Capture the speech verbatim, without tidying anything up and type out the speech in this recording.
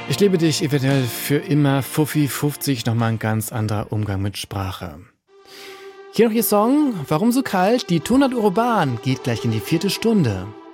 Ich liebe dich, eventuell für immer. Fuffi fünfzig, nochmal ein ganz anderer Umgang mit Sprache. Hier noch Ihr Song, Warum so kalt? Die hundert Euro Bahn geht gleich in die vierte Stunde.